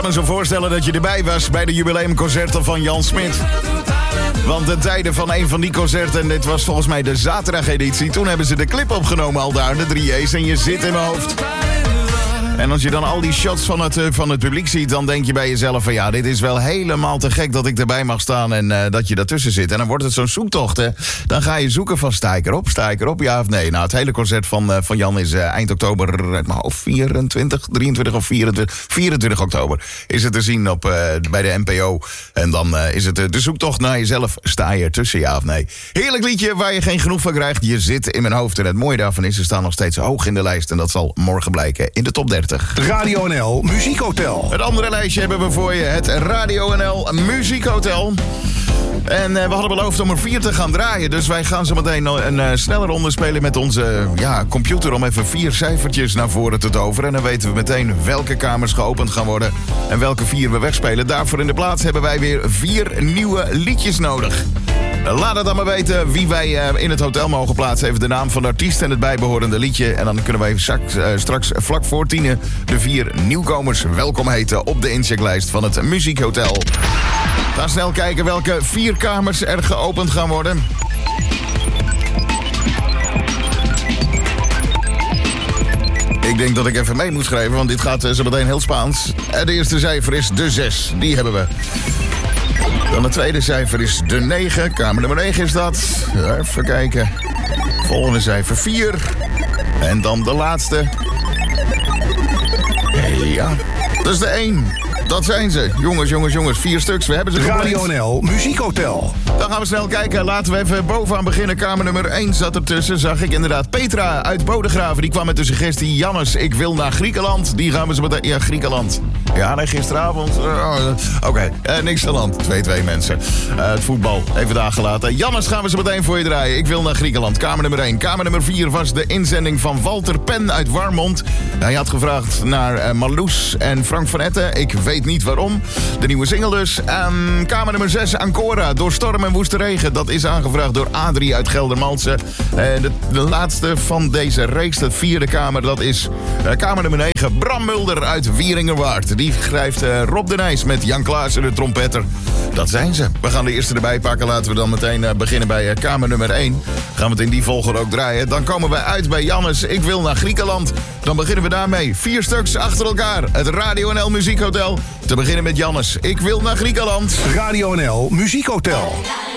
kan me zo voorstellen dat je erbij was bij de jubileumconcerten van Jan Smit. Want de tijden van een van die concerten, en dit was volgens mij de zaterdageditie, toen hebben ze de clip opgenomen al daar, de 3A's, en je zit in mijn hoofd. En als je dan al die shots van het publiek ziet, dan denk je bij jezelf van ja, dit is wel helemaal te gek dat ik erbij mag staan en dat je daartussen zit. En dan wordt het zo'n zoektocht, hè. Dan ga je zoeken van sta ik erop, ja of nee. Nou, het hele concert van Jan is eind oktober, uit mijn hoofd 23 of 24 oktober is het te zien bij de NPO. En dan is het de zoektocht naar jezelf, sta je ertussen, ja of nee. Heerlijk liedje waar je geen genoeg van krijgt, je zit in mijn hoofd. En het mooie daarvan is, ze staan nog steeds hoog in de lijst en dat zal morgen blijken in de top 30. Radio NL Muziekhotel. Het andere lijstje hebben we voor je. Het Radio NL Muziekhotel. En we hadden beloofd om er 4 te gaan draaien. Dus wij gaan zo meteen een snelle ronde spelen met onze computer om even 4 cijfertjes naar voren te toveren. En dan weten we meteen welke kamers geopend gaan worden en welke 4 we wegspelen. Daarvoor in de plaats hebben wij weer 4 nieuwe liedjes nodig. Laat het dan maar weten wie wij in het hotel mogen plaatsen. Even de naam van de artiest en het bijbehorende liedje. En dan kunnen wij straks vlak voor 10 de 4 nieuwkomers welkom heten op de inchecklijst van het Muziekhotel. Ga snel kijken welke 4 kamers er geopend gaan worden. Ik denk dat ik even mee moet schrijven, want dit gaat zo meteen heel Spaans. Het eerste cijfer is de 6, die hebben we. Dan het tweede cijfer is de 9. Kamer nummer 9 is dat. Even kijken. Volgende cijfer 4. En dan de laatste. Ja, dat is de 1. Dat zijn ze. Jongens. 4 stuks. We hebben ze compleet. Radio NL Muziekhotel. Dan gaan we snel kijken. Laten we even bovenaan beginnen. Kamer nummer 1 zat ertussen. Zag ik inderdaad Petra uit Bodegraven. Die kwam met de suggestie. Jannes, ik wil naar Griekenland. Die gaan we zo meteen... Ja, Griekenland. Ja, nee, gisteravond. Oké, niks aan de hand. 2-2 mensen. Het voetbal. Even daar gelaten. Jannes gaan we zo meteen voor je draaien. Ik wil naar Griekenland. Kamer nummer 1. Kamer nummer 4 was de inzending van Walter Pen uit Warmond. Hij had gevraagd naar Marloes en Frank van Etten. Ik weet niet waarom. De nieuwe single dus. Kamer nummer 6, Ancora. Door storm en woeste regen. Dat is aangevraagd door Adrie uit Geldermalsen. De laatste van deze reeks, de 4e kamer, dat is kamer nummer 9. Bram Mulder uit Wieringerwaard. Die schrijft Rob de Nijs met Jan Klaassen, de trompetter. Dat zijn ze. We gaan de eerste erbij pakken. Laten we dan meteen beginnen bij kamer nummer 1. Gaan we het in die volgorde ook draaien. Dan komen wij uit bij Jannes. Ik wil naar Griekenland. Dan beginnen we daarmee. 4 stuks achter elkaar. Het Radio NL Muziekhotel. Te beginnen met Jannes. Ik wil naar Griekenland. Radio NL Muziekhotel.